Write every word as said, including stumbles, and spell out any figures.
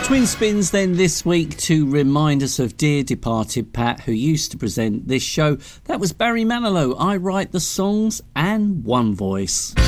Twin spins then this week to remind us of dear departed Pat, who used to present this show. That was Barry Manilow. I write the songs and One Voice.